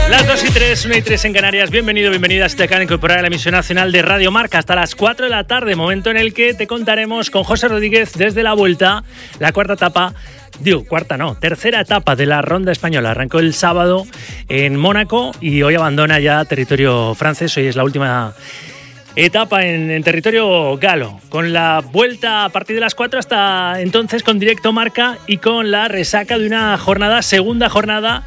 Las 2:03, 1:03 en Canarias. Bienvenido, bienvenidas. Te acaban de incorporar a la emisión nacional de Radio Marca hasta las 4 de la tarde, momento en el que te contaremos con José Rodríguez desde la vuelta, la tercera etapa de la ronda española. Arrancó el sábado en Mónaco y hoy abandona ya territorio francés. Hoy es la última etapa en territorio galo, con la vuelta a partir de las 4 hasta entonces con directo Marca y con la resaca de una segunda jornada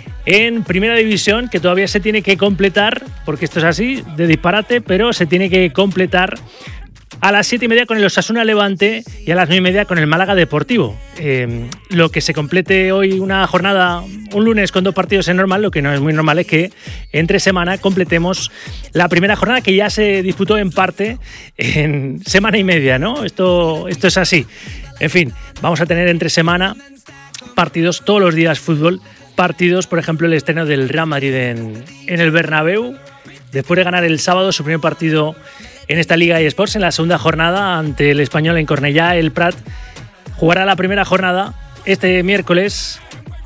en Primera División, que todavía se tiene que completar, porque esto es así, de disparate, pero se tiene que completar a las 7:30 con el Osasuna Levante y a las 9:30 con el Málaga Deportivo. Lo que se complete hoy una jornada, un lunes con 2 partidos es normal, lo que no es muy normal es que entre semana completemos la primera jornada que ya se disputó en parte en semana y media, ¿no? Esto es así. En fin, vamos a tener entre semana partidos todos los días fútbol. Partidos, por ejemplo, el estreno del Real Madrid en el Bernabéu, después de ganar el sábado su primer partido en esta Liga eSports, en la segunda jornada ante el Español en Cornellá. El Prat jugará la primera jornada este miércoles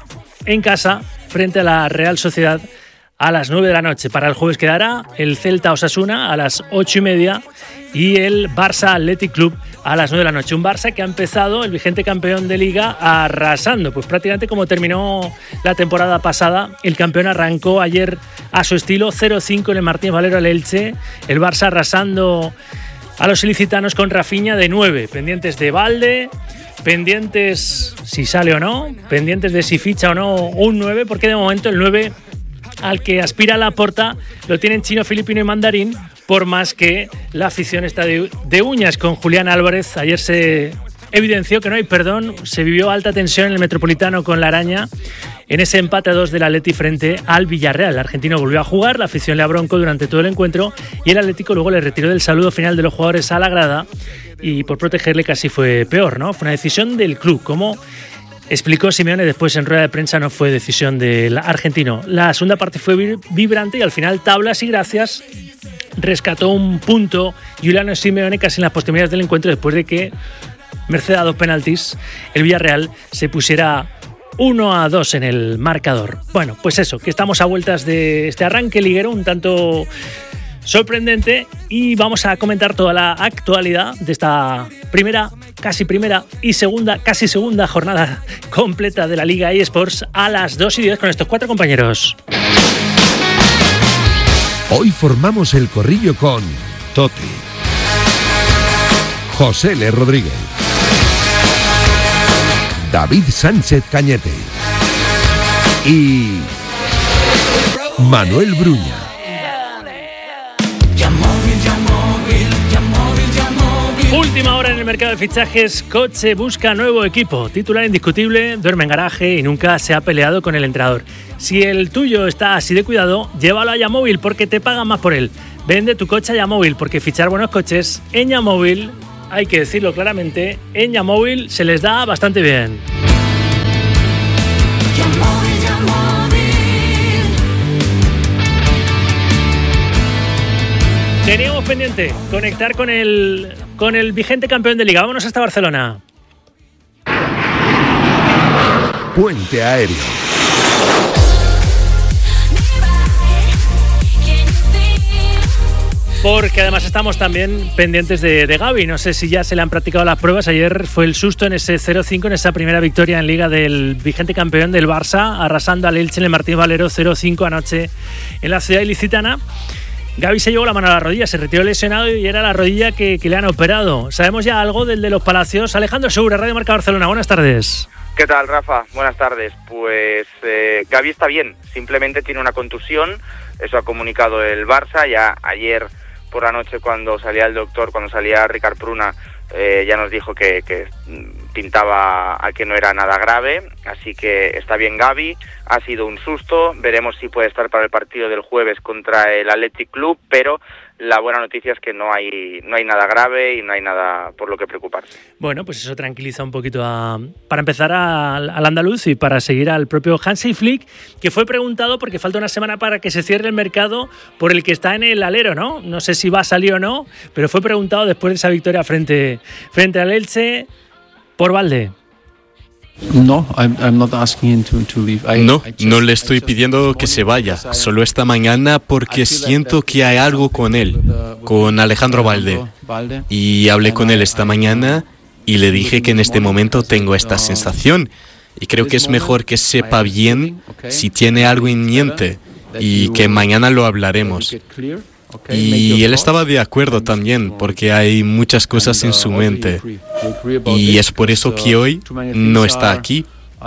en casa frente a la Real Sociedad a las 9 de la noche. Para el jueves quedará el Celta Osasuna a las 8:30 y el Barça Athletic Club a las 9 de la noche. Un Barça que ha empezado, el vigente campeón de Liga, arrasando, pues prácticamente como terminó la temporada pasada. El campeón arrancó ayer a su estilo, 0-5 en el Martínez Valero al Elche. El Barça arrasando a los ilicitanos con Rafinha de 9, pendientes de Valde, pendientes si sale o no, pendientes de si ficha o no un 9, porque de momento el 9 al que aspira Laporta lo tienen Chino, Filipino y Mandarín, por más que la afición está de uñas con Julián Álvarez. Ayer se evidenció que no hay perdón, se vivió alta tensión en el Metropolitano con la Araña en ese empate a 2 del Atleti frente al Villarreal. El argentino volvió a jugar, la afición le abroncó durante todo el encuentro y el Atlético luego le retiró del saludo final de los jugadores a la grada y por protegerle casi fue peor, ¿no? Fue una decisión del club, como explicó Simeone después en rueda de prensa, no fue decisión del argentino. La segunda parte fue vibrante y al final, tablas y gracias, rescató un punto Giuliano Simeone casi en las postrimerías del encuentro, después de que, merced a 2 penaltis, el Villarreal se pusiera 1-2 en el marcador. Bueno, pues eso, que estamos a vueltas de este arranque liguero un tanto sorprendente y vamos a comentar toda la actualidad de esta casi primera y casi segunda jornada completa de la Liga eSports a las 2:10 con estos 4 compañeros. Hoy formamos el corrillo con Toti, José L. Rodríguez, David Sánchez Cañete y Manuel Bruña. Última hora en el mercado de fichajes. Coche busca nuevo equipo. Titular indiscutible, duerme en garaje y nunca se ha peleado con el entrenador. Si el tuyo está así de cuidado, llévalo a Yamóvil porque te pagan más por él. Vende tu coche a Yamóvil porque fichar buenos coches en Yamóvil, hay que decirlo claramente, en Yamóvil se les da bastante bien. Teníamos pendiente conectar con el vigente campeón de Liga. Vámonos hasta Barcelona. Puente Aéreo. Porque además estamos también pendientes de Gavi. No sé si ya se le han practicado las pruebas. Ayer fue el susto en ese 0-5, en esa primera victoria en Liga del vigente campeón del Barça, arrasando al Elche en el Martínez Valero 0-5 anoche en la ciudad ilicitana. Gavi se llevó la mano a la rodilla, se retiró lesionado y era la rodilla que le han operado. ¿Sabemos ya algo del de los Palacios? Alejandro Segura, Radio Marca Barcelona, buenas tardes. ¿Qué tal, Rafa? Buenas tardes. Pues Gavi está bien, simplemente tiene una contusión, eso ha comunicado el Barça. Ya ayer por la noche cuando salía el doctor, cuando salía Ricard Pruna, ya nos dijo que pintaba a que no era nada grave, así que está bien Gavi, ha sido un susto, veremos si puede estar para el partido del jueves contra el Athletic Club, pero la buena noticia es que no hay nada grave y no hay nada por lo que preocuparse. Bueno, pues eso tranquiliza un poquito para empezar al andaluz y para seguir al propio Hansi Flick, que fue preguntado porque falta una semana para que se cierre el mercado por el que está en el alero, ¿no? No sé si va a salir o no, pero fue preguntado después de esa victoria frente al Elche por Valde. No, I'm not asking him to leave. No le estoy pidiendo que se vaya, solo esta mañana porque siento que hay algo con él, con Alejandro Balde. Y hablé con él esta mañana y le dije que en este momento tengo esta sensación y creo que es mejor que sepa bien si tiene algo en mente y que mañana lo hablaremos. Y él estaba de acuerdo también, porque hay muchas cosas en su mente. Y es por eso que hoy no está aquí.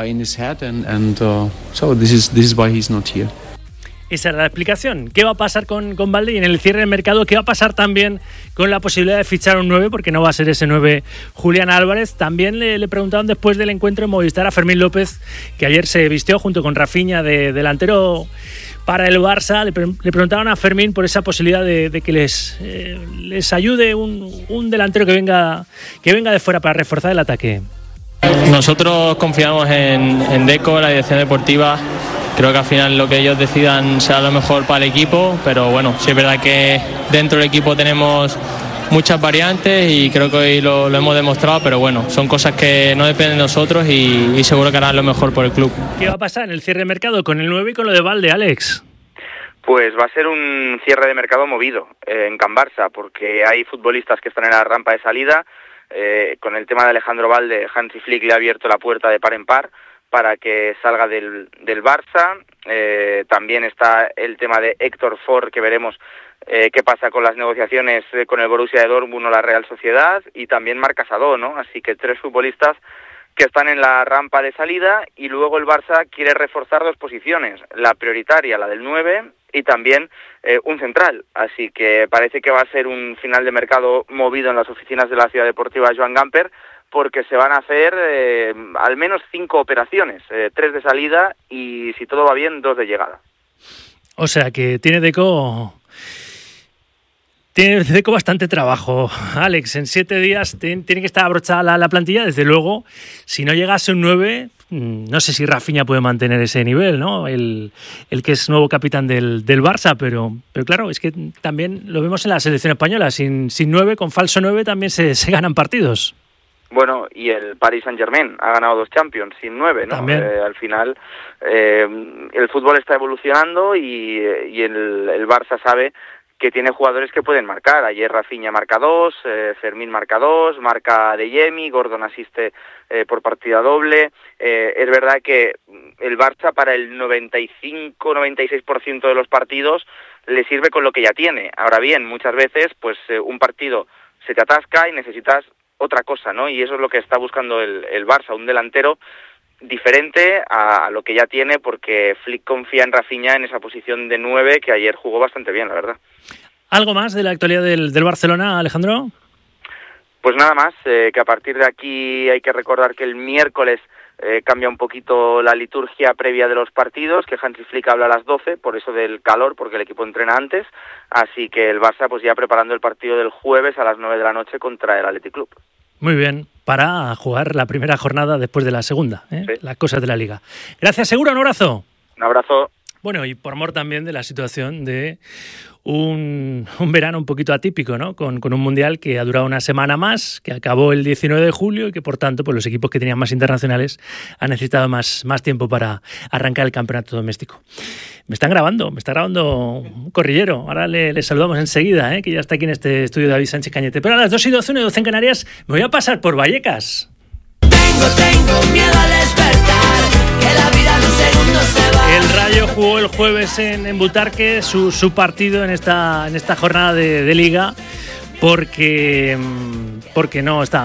Esa era la explicación. ¿Qué va a pasar con Balde? Y en el cierre del mercado, ¿qué va a pasar también con la posibilidad de fichar un 9? Porque no va a ser ese 9 Julián Álvarez. También le preguntaron después del encuentro en Movistar a Fermín López, que ayer se vistió junto con Rafinha de delantero para el Barça. Le preguntaron a Fermín por esa posibilidad de que les ayude un delantero que venga de fuera para reforzar el ataque. Nosotros confiamos en Deco, la dirección deportiva. Creo que al final lo que ellos decidan será lo mejor para el equipo, pero bueno, sí es verdad que dentro del equipo tenemos muchas variantes y creo que hoy lo hemos demostrado, pero bueno, son cosas que no dependen de nosotros y seguro que harán lo mejor por el club. ¿Qué va a pasar en el cierre de mercado con el 9 y con lo de Balde, Alex? Pues va a ser un cierre de mercado movido en Can Barça, porque hay futbolistas que están en la rampa de salida. Con el tema de Alejandro Balde, Hansi Flick le ha abierto la puerta de par en par para que salga del Barça. También está el tema de Héctor Ford, que veremos qué pasa con las negociaciones con el Borussia de Dortmund o la Real Sociedad, y también Marc Casadó, ¿no? Así que 3 futbolistas que están en la rampa de salida, y luego el Barça quiere reforzar 2 posiciones, la prioritaria, la del 9, y también un central. Así que parece que va a ser un final de mercado movido en las oficinas de la Ciudad Deportiva Joan Gamper, porque se van a hacer al menos 5 operaciones, 3 de salida y, si todo va bien, 2 de llegada. O sea que tiene Deco bastante trabajo, Alex. En 7 días tiene que estar abrochada la plantilla. Desde luego, si no llegase un 9, no sé si Rafinha puede mantener ese nivel, ¿no? El que es nuevo capitán del Barça, pero claro, es que también lo vemos en la selección española. Sin 9, con falso 9, también se ganan partidos. Bueno, y el Paris Saint-Germain ha ganado 2 Champions sin 9, ¿no? Al final el fútbol está evolucionando y el Barça sabe que tiene jugadores que pueden marcar. Ayer Rafinha marca 2, Fermín marca 2, marca Adeyemi, Gordon asiste por partida doble. Es verdad que el Barça para el 95-96% de los partidos le sirve con lo que ya tiene. Ahora bien, muchas veces pues un partido se te atasca y necesitas otra cosa, ¿no? Y eso es lo que está buscando el Barça, un delantero diferente a lo que ya tiene, porque Flick confía en Rafinha en esa posición de 9, que ayer jugó bastante bien, la verdad. ¿Algo más de la actualidad del Barcelona, Alejandro? Pues nada más, que a partir de aquí hay que recordar que el miércoles cambia un poquito la liturgia previa de los partidos, que Hansi Flick habla a las 12, por eso del calor, porque el equipo entrena antes, así que el Barça pues ya preparando el partido del jueves a las 9 de la noche contra el Athletic Club. Muy bien, para jugar la primera jornada después de la segunda, ¿eh? Sí. Las cosas de la Liga. Gracias, Segura, un abrazo. Un abrazo. Bueno, y por amor también de la situación de un verano un poquito atípico, ¿no? Con un mundial que ha durado una semana más, que acabó el 19 de julio y que, por tanto, pues los equipos que tenían más internacionales han necesitado más tiempo para arrancar el campeonato doméstico. Me está grabando un corrillero. Ahora le saludamos enseguida, que ya está aquí en este estudio David Sánchez Cañete. Pero a las 2:12, 12 en Canarias, me voy a pasar por Vallecas. Tengo miedo al despertar, que la vida en un segundo se va. El Rayo jugó el jueves en Butarque su partido en esta jornada de Liga, porque no está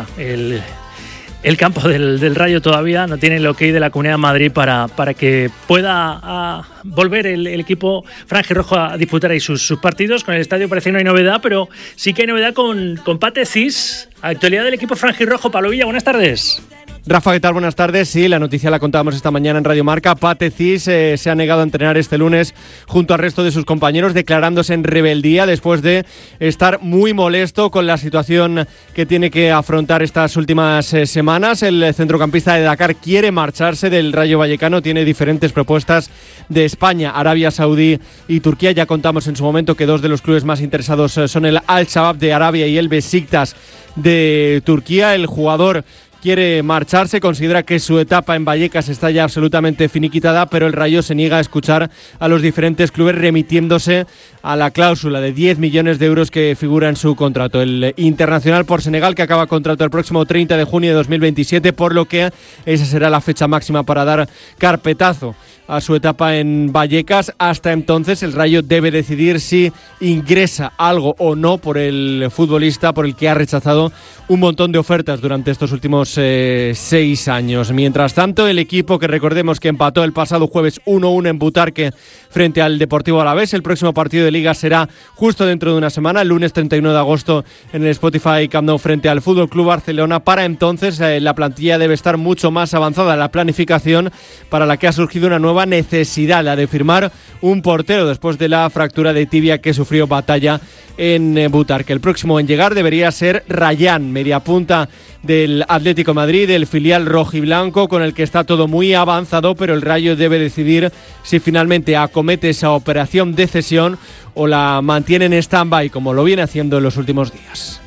el campo del Rayo todavía, no tiene el ok de la Comunidad de Madrid para que pueda volver el equipo franjirrojo a disputar ahí sus partidos. Con el estadio parece que no hay novedad, pero sí que hay novedad con Pate Cis, actualidad del equipo franjirrojo. Pablo Villa, buenas tardes. Rafa, ¿qué tal? Buenas tardes. Sí, la noticia la contábamos esta mañana en Radio Marca. Pate Cis se ha negado a entrenar este lunes junto al resto de sus compañeros, declarándose en rebeldía después de estar muy molesto con la situación que tiene que afrontar estas últimas semanas. El centrocampista de Dakar quiere marcharse del Rayo Vallecano, tiene diferentes propuestas de España, Arabia Saudí y Turquía. Ya contamos en su momento que 2 de los clubes más interesados son el Al-Shabaab de Arabia y el Besiktas de Turquía. El jugador quiere marcharse, considera que su etapa en Vallecas está ya absolutamente finiquitada, pero el Rayo se niega a escuchar a los diferentes clubes remitiéndose a la cláusula de 10 millones de euros que figura en su contrato. El internacional por Senegal, que acaba contrato el próximo 30 de junio de 2027, por lo que esa será la fecha máxima para dar carpetazo a su etapa en Vallecas. Hasta entonces el Rayo debe decidir si ingresa algo o no por el futbolista, por el que ha rechazado un montón de ofertas durante estos últimos 6 años. Mientras tanto, el equipo, que recordemos que empató el pasado jueves 1-1 en Butarque frente al Deportivo Alavés, el próximo partido de Liga será justo dentro de una semana, el lunes 31 de agosto en el Spotify Camp Nou frente al FC Barcelona. Para entonces la plantilla debe estar mucho más avanzada en la planificación, para la que ha surgido una nueva necesidad, la de firmar un portero después de la fractura de tibia que sufrió Batalla en Butarque. El próximo en llegar debería ser Rayán, mediapunta del Atlético de Madrid, del filial rojiblanco, con el que está todo muy avanzado, pero el Rayo debe decidir si finalmente acomete esa operación de cesión o la mantiene en stand-by, como lo viene haciendo en los últimos días.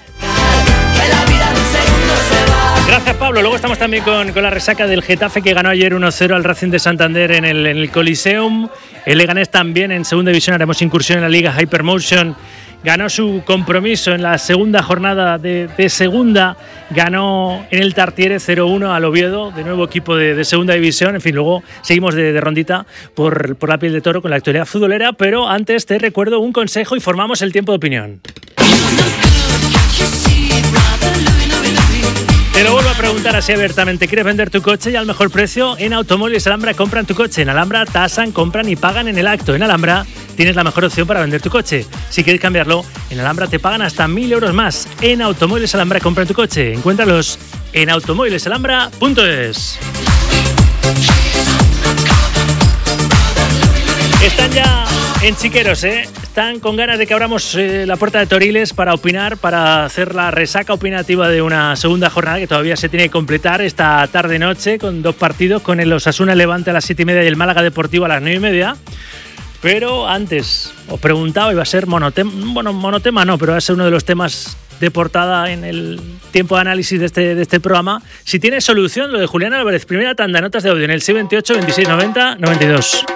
Gracias, Pablo. Luego estamos también con la resaca del Getafe, que ganó ayer 1-0 al Racing de Santander en el Coliseum. El Leganés también en segunda división, haremos incursión en la Liga Hypermotion. Ganó su compromiso en la segunda jornada de segunda. Ganó en el Tartiere 0-1 al Oviedo, de nuevo equipo de segunda división. En fin, luego seguimos de rondita por la piel de toro con la actualidad futbolera. Pero antes te recuerdo un consejo y formamos el tiempo de opinión. Te lo vuelvo a preguntar así abiertamente. ¿Quieres vender tu coche y al mejor precio? En Automóviles Alhambra compran tu coche. En Alhambra tasan, compran y pagan en el acto. En Alhambra tienes la mejor opción para vender tu coche. Si quieres cambiarlo, en Alhambra te pagan hasta 1.000 euros más. En Automóviles Alhambra compran tu coche. Encuéntralos en automóvilesalhambra.es. Están ya en Chiqueros, Están con ganas de que abramos la puerta de Toriles para opinar, para hacer la resaca opinativa de una segunda jornada que todavía se tiene que completar esta tarde-noche, con 2 partidos, con el Osasuna Levante a las 7:30 y el Málaga Deportivo a las 9:30. Pero antes os preguntaba, iba a ser monotema no, pero va a ser uno de los temas de portada en el tiempo de análisis de este programa. Si tiene solución, lo de Julián Álvarez. Primera tanda, notas de audio en el 628 26 90 92.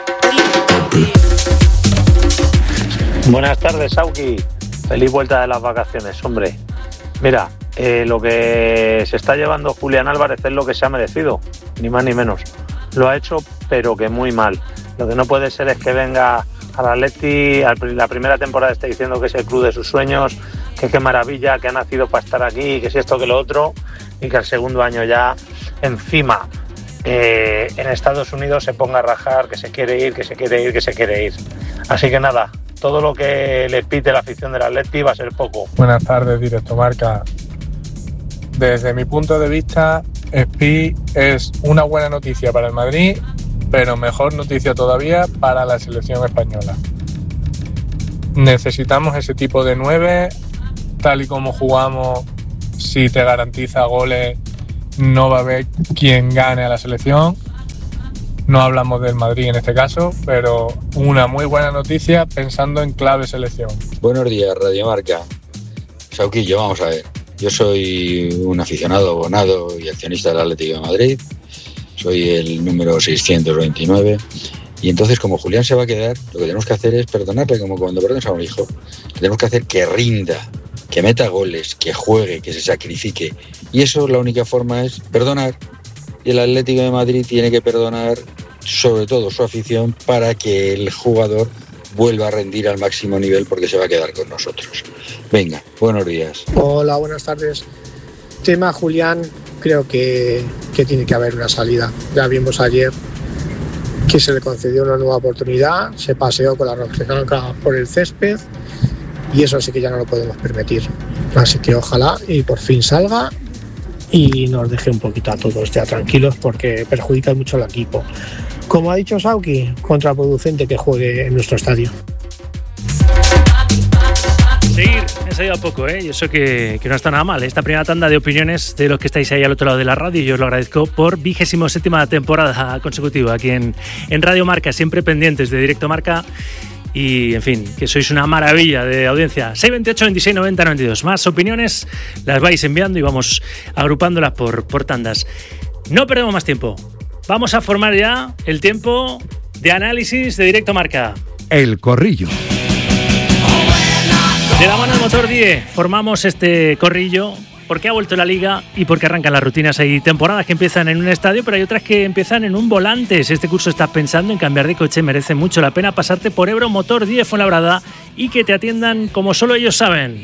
Buenas tardes, Sauki. Feliz vuelta de las vacaciones, hombre. Mira, lo que se está llevando Julián Álvarez es lo que se ha merecido, ni más ni menos. Lo ha hecho, pero que muy mal. Lo que no puede ser es que venga al Atleti, la primera temporada esté diciendo que es el club de sus sueños, que qué maravilla, que ha nacido para estar aquí, que si esto, que lo otro, y que al segundo año ya, encima, en Estados Unidos se ponga a rajar, que se quiere ir, que se quiere ir, que se quiere ir. Así que nada, todo lo que le pite la afición del Atleti va a ser poco. Buenas tardes, Directo Marca. Desde mi punto de vista, Spi es una buena noticia para el Madrid, pero mejor noticia todavía para la selección española. Necesitamos ese tipo de 9, tal y como jugamos, si te garantiza goles, no va a haber quien gane a la selección. No hablamos del Madrid en este caso, pero una muy buena noticia pensando en clave selección. Buenos días, Radio Marca. Sauquillo, vamos a ver. Yo soy un aficionado, abonado y accionista del Atlético de Madrid. Soy el número 629. Y entonces, como Julián se va a quedar, lo que tenemos que hacer es perdonarle, como cuando perdonamos a un hijo. Tenemos que hacer que rinda, que meta goles, que juegue, que se sacrifique. Y eso, la única forma es perdonar. Y el Atlético de Madrid tiene que perdonar, sobre todo su afición, para que el jugador vuelva a rendir al máximo nivel, porque se va a quedar con nosotros. Venga, buenos días. Hola, buenas tardes. Tema Julián, creo que tiene que haber una salida. Ya vimos ayer que se le concedió una nueva oportunidad, se paseó con la rojiblanca por el césped y eso sí que ya no lo podemos permitir. Así que ojalá y por fin salga y nos deje un poquito a todos ya tranquilos, porque perjudica mucho al equipo. Como ha dicho Sauki, contraproducente que juegue en nuestro estadio. Seguir, he salido a poco, y eso que no está nada mal. Esta primera tanda de opiniones de los que estáis ahí al otro lado de la radio, y yo os lo agradezco por 27ª temporada consecutiva aquí en Radio Marca, siempre pendientes de Directo Marca y, en fin, que sois una maravilla de audiencia. 628 26 90 92. Más opiniones las vais enviando y vamos agrupándolas por tandas. No perdemos más tiempo. Vamos a formar ya el tiempo de análisis de Directo Marca. El Corrillo. De la mano del Motor 10 formamos este corrillo porque ha vuelto la Liga y porque arrancan las rutinas. Hay temporadas que empiezan en un estadio, pero hay otras que empiezan en un volante. Si este curso estás pensando en cambiar de coche, merece mucho la pena pasarte por Ebro Motor 10 Fuenlabrada y que te atiendan como solo ellos saben.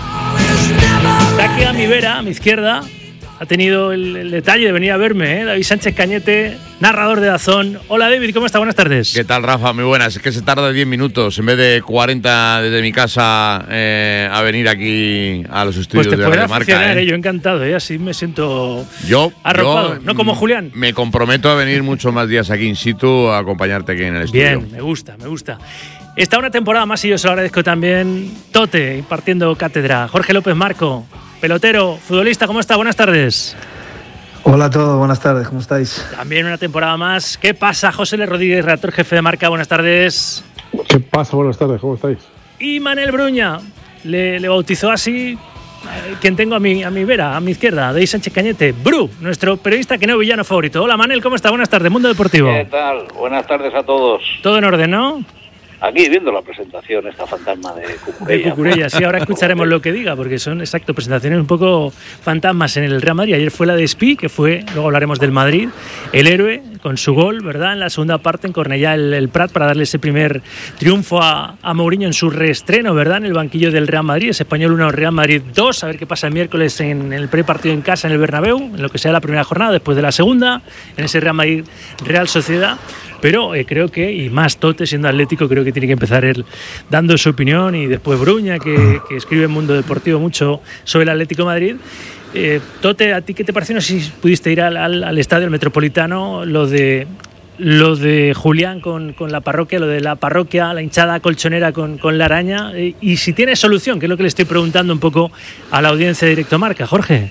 Está aquí a mi vera, a mi izquierda, ha tenido el detalle de venir a verme, David Sánchez Cañete, narrador de DAZN. Hola David, ¿cómo está? Buenas tardes. ¿Qué tal, Rafa? Muy buenas. Es que se tarda 10 minutos en vez de 40 desde mi casa a venir aquí a los estudios pues de Radio Marca. Funcionar, yo encantado, así me siento arropado. No como Julián. Me comprometo a venir muchos más días aquí in situ a acompañarte aquí en el estudio. Bien, me gusta. Está una temporada más y yo se lo agradezco también. Tote, impartiendo cátedra. Jorge López Marco, pelotero, futbolista, ¿cómo está? Buenas tardes. Hola a todos, buenas tardes, ¿cómo estáis? También una temporada más. ¿Qué pasa? José L. Rodríguez, redactor jefe de Marca, buenas tardes. ¿Qué pasa? Buenas tardes, ¿cómo estáis? Y Manel Bruña, le bautizó así quien tengo a mi vera, a mi izquierda, David Sánchez Cañete, Bru, nuestro periodista que no villano favorito. Hola Manel, ¿cómo está? Buenas tardes, Mundo Deportivo. ¿Qué tal? Buenas tardes a todos. Todo en orden, ¿no? Aquí viendo la presentación, esta fantasma de Cucurella. De Cucurella, sí, ahora escucharemos lo que diga, porque son, exacto, presentaciones un poco fantasmas en el Real Madrid. Ayer fue la de Espi, que fue, luego hablaremos del Madrid, el héroe, con su gol, ¿verdad? En la segunda parte, en Cornellá el Prat, para darle ese primer triunfo a Mourinho en su reestreno, ¿verdad? En el banquillo del Real Madrid, es Español 1, Real Madrid 2, a ver qué pasa el miércoles en el prepartido en casa en el Bernabéu, en lo que sea la primera jornada, después de la segunda, en ese Real Madrid Real Sociedad. Pero creo que, y más Tote siendo Atlético, creo que tiene que empezar él dando su opinión, y después Bruña, que escribe en Mundo Deportivo mucho sobre el Atlético de Madrid. Tote, ¿a ti qué te pareció? No sé si pudiste ir al estadio, al Metropolitano, lo de Julián con la parroquia, lo de la parroquia, la hinchada colchonera con la araña, y si tiene solución, que es lo que le estoy preguntando un poco a la audiencia de Directo Marca. Jorge.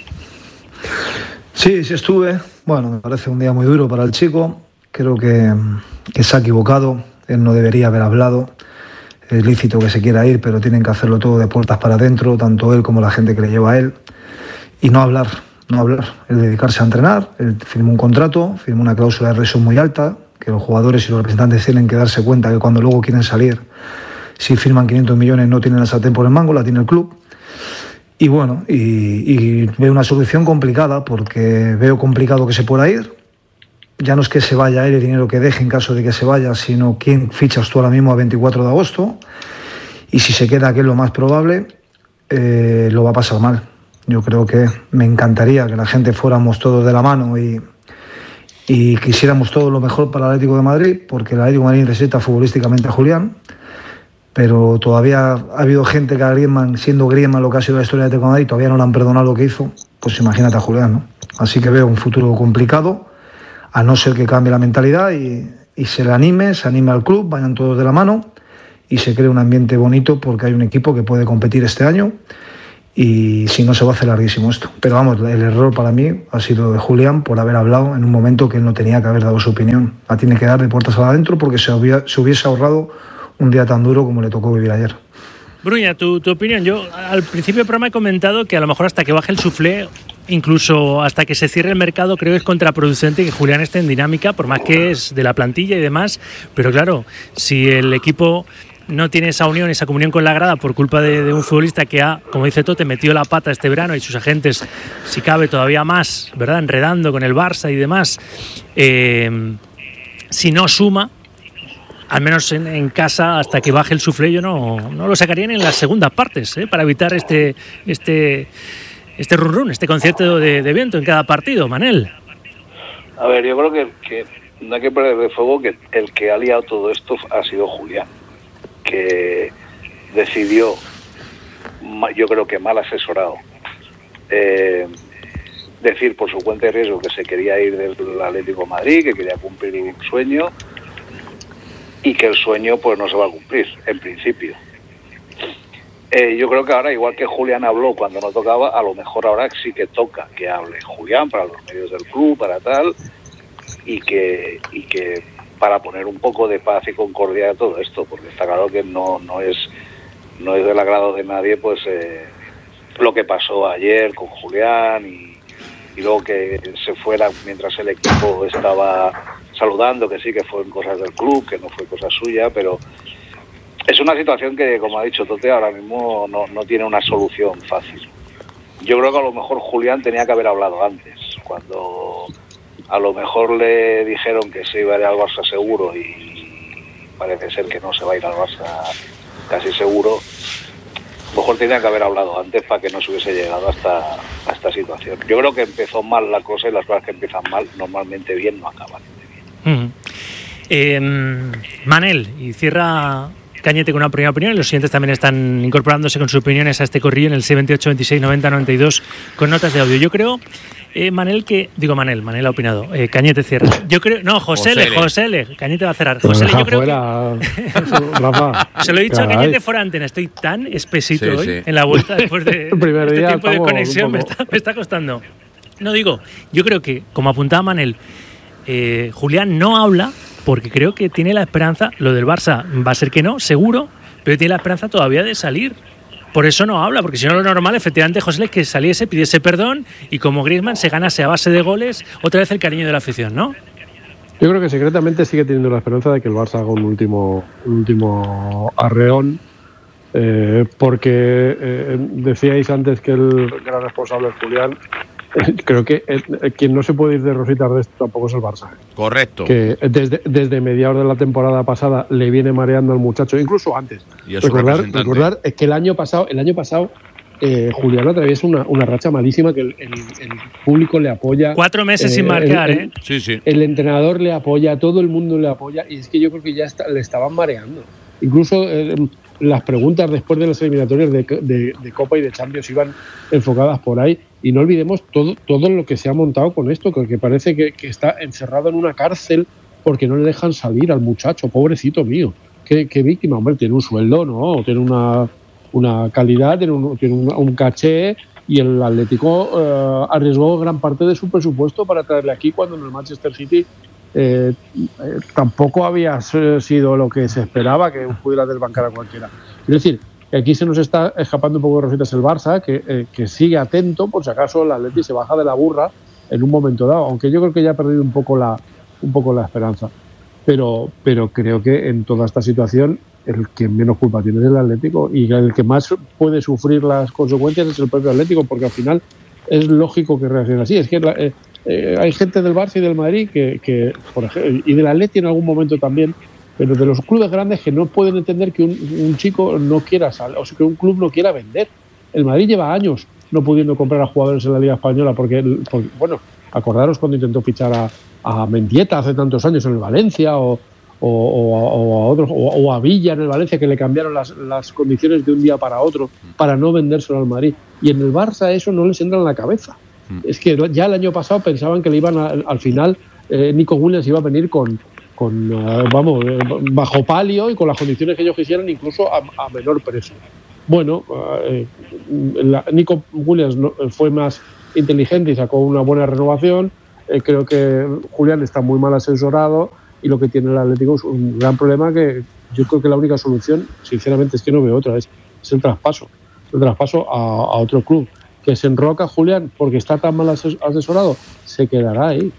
Sí estuve. Bueno, me parece un día muy duro para el chico. Creo que se ha equivocado, él no debería haber hablado, es lícito que se quiera ir, pero tienen que hacerlo todo de puertas para adentro, tanto él como la gente que le lleva a él, y no hablar, el dedicarse a entrenar. Él firmó un contrato, firmó una cláusula de rescisión muy alta, que los jugadores y los representantes tienen que darse cuenta que cuando luego quieren salir, si firman 500 millones no tienen la sartén por el mango, la tiene el club. Y bueno, y veo una solución complicada, porque veo complicado que se pueda ir. Ya no es que se vaya él, el dinero que deje en caso de que se vaya, sino quién fichas tú ahora mismo a 24 de agosto. Y si se queda, que es lo más probable, lo va a pasar mal. Yo creo que me encantaría que la gente fuéramos todos de la mano y quisiéramos todo lo mejor para el Atlético de Madrid, porque el Atlético de Madrid necesita futbolísticamente a Julián. Pero todavía ha habido gente que a Griezmann, siendo Griezmann lo que ha sido la historia del Atlético de Madrid, todavía no le han perdonado lo que hizo. Pues imagínate a Julián, ¿no? Así que veo un futuro complicado, a no ser que cambie la mentalidad y se anime al club, vayan todos de la mano y se cree un ambiente bonito, porque hay un equipo que puede competir este año, y si no se va a hacer larguísimo esto. Pero vamos, el error para mí ha sido de Julián por haber hablado en un momento que él no tenía que haber dado su opinión. La tiene que dar de puertas adentro, porque se hubiese ahorrado un día tan duro como le tocó vivir ayer. Bruña, tu opinión. Yo al principio del programa he comentado que a lo mejor hasta que baje el suflé, incluso hasta que se cierre el mercado, creo que es contraproducente que Julián esté en dinámica, por más que es de la plantilla y demás. Pero claro, si el equipo no tiene esa unión, esa comunión con la grada por culpa de un futbolista que ha, como dice Tote, metido la pata este verano, y sus agentes, si cabe todavía más, ¿verdad?, enredando con el Barça y demás, si no suma, al menos en casa, hasta que baje el suflé, yo no lo sacarían en las segundas partes, para evitar este run run, este concierto de viento en cada partido. Manel. A ver, yo creo que no hay que perder de fuego que el que ha liado todo esto ha sido Julián, que decidió, yo creo que mal asesorado, decir por su cuenta de riesgo que se quería ir del Atlético de Madrid, que quería cumplir un sueño, y que el sueño pues no se va a cumplir, en principio. Yo creo que ahora, igual que Julián habló cuando no tocaba, a lo mejor ahora sí que toca que hable Julián para los medios del club, para tal, y que para poner un poco de paz y concordia a todo esto, porque está claro que no es del agrado de nadie, pues lo que pasó ayer con Julián y luego que se fuera mientras el equipo estaba saludando, que sí que fueron cosas del club, que no fue cosa suya, pero es una situación que, como ha dicho Tote, ahora mismo no tiene una solución fácil. Yo creo que a lo mejor Julián tenía que haber hablado antes, cuando a lo mejor le dijeron que se iba a ir al Barça seguro y parece ser que no se va a ir al Barça casi seguro. A lo mejor tenía que haber hablado antes para que no se hubiese llegado a esta situación. Yo creo que empezó mal la cosa y las cosas que empiezan mal, normalmente bien no acaban. Manel, y cierra Cañete con una primera opinión, y los siguientes también están incorporándose con sus opiniones a este corrillo en el 628 26 90 92 con notas de audio. Yo creo, Manel ha opinado. Cañete cierra. Yo creo, no, Josele, Cañete va a cerrar. Josele, yo creo Rafa. Se lo he dicho a Cañete fuera antena, estoy tan espesito hoy en la vuelta después de este tiempo de conexión, me está costando. No digo, yo creo que, como apuntaba Manel, Julián no habla porque creo que tiene la esperanza, lo del Barça va a ser que no, seguro, pero tiene la esperanza todavía de salir. Por eso no habla, porque si no lo normal, efectivamente, José, es que saliese, pidiese perdón y como Griezmann se ganase a base de goles otra vez el cariño de la afición, ¿no? Yo creo que secretamente sigue teniendo la esperanza de que el Barça haga un último arreón, porque decíais antes que el gran responsable es Julián. Creo que quien no se puede ir de rositas de esto tampoco es el Barça. Correcto. Que desde mediados de la temporada pasada le viene mareando al muchacho, incluso antes. Recordar es que el año pasado Julián atraviesa una racha malísima, que el público le apoya. 4 meses sin marcar, Sí. El entrenador le apoya, todo el mundo le apoya, y es que yo creo que ya le estaban mareando. Incluso las preguntas después de las eliminatorias de Copa y de Champions iban enfocadas por ahí. Y no olvidemos todo lo que se ha montado con esto, que parece que está encerrado en una cárcel porque no le dejan salir al muchacho, pobrecito mío. Qué víctima, hombre, tiene un sueldo, ¿no? Tiene una calidad, tiene un caché, y el Atlético arriesgó gran parte de su presupuesto para traerle aquí, cuando en el Manchester City tampoco había sido lo que se esperaba, que pudiera desbancar a cualquiera. Es decir, aquí se nos está escapando un poco de rositas el Barça, que sigue atento por si acaso el Atleti se baja de la burra en un momento dado, aunque yo creo que ya ha perdido un poco la esperanza. Pero creo que en toda esta situación el que menos culpa tiene es el Atlético, y el que más puede sufrir las consecuencias es el propio Atlético, porque al final es lógico que reaccione así. Es que hay gente del Barça y del Madrid que por ejemplo, y del Atleti en algún momento también, pero de los clubes grandes, que no pueden entender que un chico no quiera salir, o sea, que un club no quiera vender. El Madrid lleva años no pudiendo comprar a jugadores en la Liga Española, porque bueno, acordaros cuando intentó fichar a Mendieta hace tantos años en el Valencia, o a otros, o a Villa en el Valencia, que le cambiaron las condiciones de un día para otro para no vendérselo al Madrid. Y en el Barça eso no les entra en la cabeza. Es que ya el año pasado pensaban que le iban al final Nico Williams iba a venir bajo palio y con las condiciones que ellos quisieran, incluso a menor precio. Bueno, Nico Williams fue más inteligente y sacó una buena renovación. Creo que Julián está muy mal asesorado, y lo que tiene el Atlético es un gran problema, que yo creo que la única solución, sinceramente, es que no veo otra, es el traspaso. El traspaso a otro club. Que se enroca Julián porque está tan mal asesorado, se quedará ahí.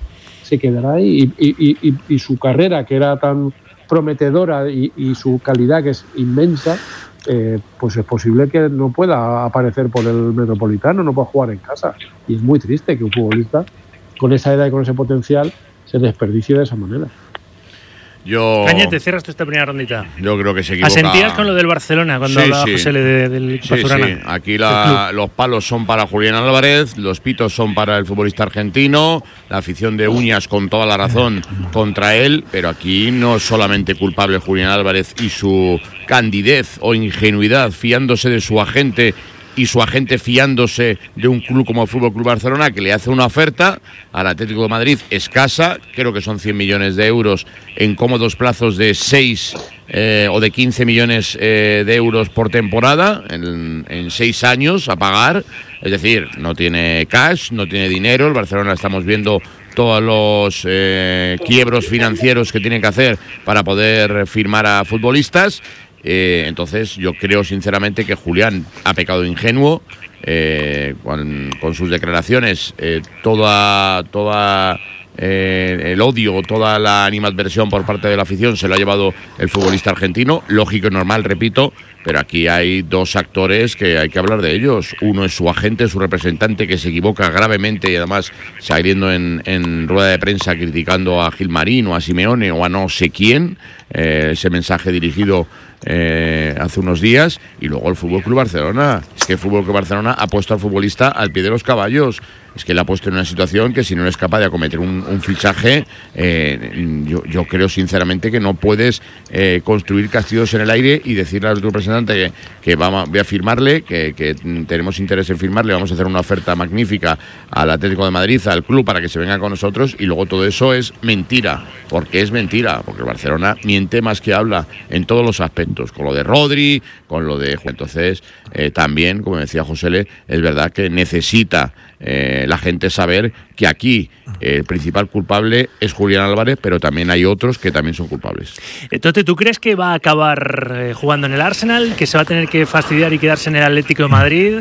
Y su carrera, que era tan prometedora, y su calidad, que es inmensa, pues es posible que no pueda aparecer por el Metropolitano, no pueda jugar en casa. Y es muy triste que un futbolista con esa edad y con ese potencial se desperdicie de esa manera. Cañete, cierras tú esta primera rondita. Yo creo que se equivoca. Asentías con lo del Barcelona cuando hablaba José del equipo azulgrana. Sí. Aquí los palos son para Julián Álvarez, los pitos son para el futbolista argentino, la afición de uñas con toda la razón contra él, pero aquí no es solamente culpable Julián Álvarez y su candidez o ingenuidad fiándose de su agente, y su agente fiándose de un club como el Fútbol Club Barcelona, que le hace una oferta al Atlético de Madrid escasa, creo que son 100 millones de euros en cómodos plazos de 6 o de 15 millones de euros por temporada, en 6 años a pagar. Es decir, no tiene cash, no tiene dinero. El Barcelona estamos viendo todos los quiebros financieros que tiene que hacer para poder firmar a futbolistas. Entonces yo creo sinceramente que Julián ha pecado de ingenuo con sus declaraciones. Toda el odio, toda la animadversión por parte de la afición se lo ha llevado el futbolista argentino, lógico y normal, repito, pero aquí hay dos actores que hay que hablar de ellos. Uno es su agente, su representante, que se equivoca gravemente y además saliendo en rueda de prensa criticando a Gilmarín o a Simeone o a no sé quién, ese mensaje dirigido hace unos días. Y luego el Fútbol Club Barcelona. Es que el Fútbol Club Barcelona ha puesto al futbolista al pie de los caballos. Es que le ha puesto en una situación que si no es capaz de acometer un fichaje, yo creo sinceramente que no puedes construir castillos en el aire y decirle a tu representante que voy a firmarle, que tenemos interés en firmarle, vamos a hacer una oferta magnífica al Atlético de Madrid, al club, para que se venga con nosotros, y luego todo eso es mentira. Porque es mentira, porque el Barcelona miente más que habla en todos los aspectos, con lo de Rodri, con lo de... Entonces, también, como decía Josele, es verdad que necesita la gente saber que aquí el principal culpable es Julián Álvarez, pero también hay otros que también son culpables. Entonces, ¿tú crees que va a acabar jugando en el Arsenal, que se va a tener que fastidiar y quedarse en el Atlético de Madrid?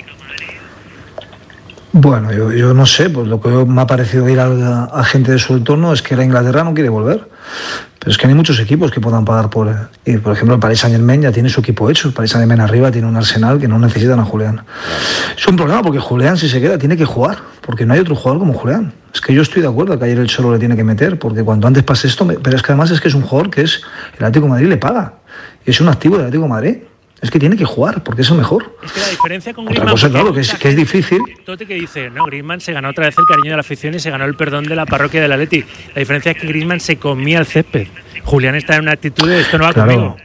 Bueno, yo no sé, pues lo que me ha parecido ir a gente de su entorno es que la Inglaterra no quiere volver. Pero es que no hay muchos equipos que puedan pagar por él. Y, por ejemplo, el Paris Saint-Germain ya tiene su equipo hecho. El Paris Saint-Germain arriba tiene un Arsenal que no necesitan a Julián. Es un problema porque Julián, si se queda, tiene que jugar. Porque no hay otro jugador como Julián. Es que yo estoy de acuerdo que ayer el Cholo le tiene que meter, porque cuanto antes pase esto... Pero es que además es que es un jugador que es... El Atlético de Madrid le paga. Y es un activo del Atlético de Madrid. Es que tiene que jugar, porque es el mejor. Es que la diferencia con Griezmann... Otra cosa, claro, que es difícil. Tote que dice, no, Griezmann se ganó otra vez el cariño de la afición y se ganó el perdón de la parroquia del Atleti. La diferencia es que Griezmann se comía el césped. Julián está en una actitud de esto no va conmigo.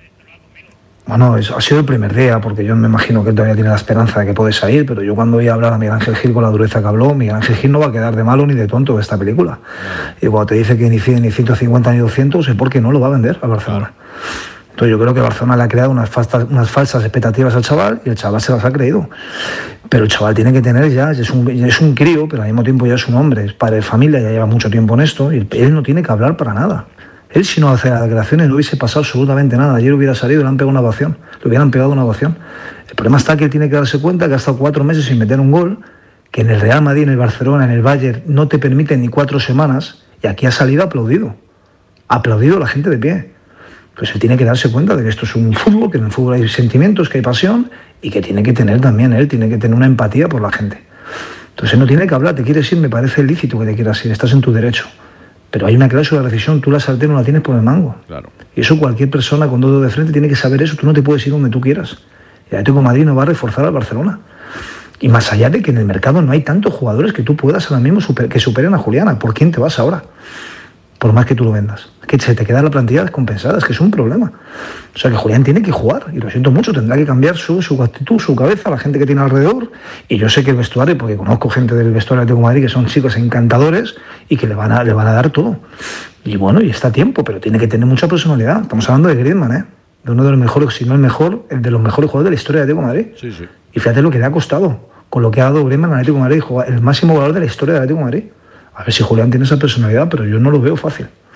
Bueno, ha sido el primer día, porque yo me imagino que él todavía tiene la esperanza de que puede salir, pero yo cuando oí hablar a Miguel Ángel Gil con la dureza que habló, Miguel Ángel Gil no va a quedar de malo ni de tonto de esta película. Y cuando te dice que ni 100, ni 150, ni 200, es porque no lo va a vender a Barcelona. Entonces yo creo que Barcelona le ha creado unas falsas expectativas al chaval y el chaval se las ha creído. Pero el chaval tiene que tener ya es un crío, pero al mismo tiempo ya es un hombre, es padre de familia, ya lleva mucho tiempo en esto, y él no tiene que hablar para nada. Él, si no hace las declaraciones, no hubiese pasado absolutamente nada. Ayer hubiera salido y le han pegado una ovación. Le hubieran pegado una ovación. El problema está que él tiene que darse cuenta que ha estado 4 meses sin meter un gol, que en el Real Madrid, en el Barcelona, en el Bayern, no te permiten ni 4 semanas, y aquí ha salido aplaudido. Aplaudido la gente de pie. Pues él tiene que darse cuenta de que esto es un fútbol, que en el fútbol hay sentimientos, que hay pasión, y que tiene que tener también, él tiene que tener una empatía por la gente. Entonces él no tiene que hablar, te quieres ir, me parece lícito que te quieras ir, estás en tu derecho. Pero hay una cláusula de rescisión, tú la sartén no la tienes por el mango. Claro. Y eso cualquier persona con 2 dedos de frente tiene que saber eso, tú no te puedes ir donde tú quieras. Y el Atlético de Madrid no va a reforzar al Barcelona. Y más allá de que en el mercado no hay tantos jugadores que tú puedas ahora mismo que superen a Julián, ¿por quién te vas ahora? Por más que tú lo vendas. Que se te queda la plantilla descompensada, es que es un problema. O sea que Julián tiene que jugar, y lo siento mucho, tendrá que cambiar su actitud, su cabeza, la gente que tiene alrededor. Y yo sé que el vestuario, porque conozco gente del vestuario de Atlético de Madrid que son chicos encantadores y que le van a dar todo. Y bueno, y está a tiempo, pero tiene que tener mucha personalidad. Estamos hablando de Griezmann, de uno de los mejores, si no el mejor, el de los mejores jugadores de la historia de Atlético de Madrid. Sí, sí. Y fíjate lo que le ha costado, con lo que ha dado Griezmann al Atlético de Madrid, el máximo valor de la historia del Atlético de Madrid. A ver si Julián tiene esa personalidad, pero yo no lo veo fácil.